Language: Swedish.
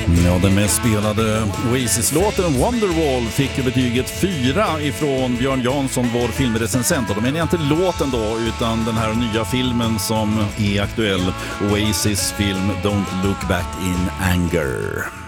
Ja, den mest spelade Oasis-låten Wonderwall fick ju betyget 4 ifrån Björn Jansson, vår filmrecensent. Och då menar jag inte låten då, utan den här nya filmen som är aktuell. Oasis film Don't Look Back in Anger.